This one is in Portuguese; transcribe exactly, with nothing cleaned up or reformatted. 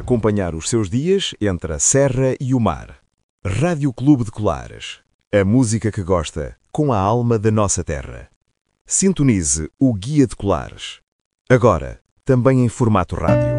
acompanhar os seus dias entre a serra e o mar. Rádio Clube de Colares. A música que gosta, com a alma da nossa terra. Sintonize o Guia de Colares. Agora, também em formato rádio.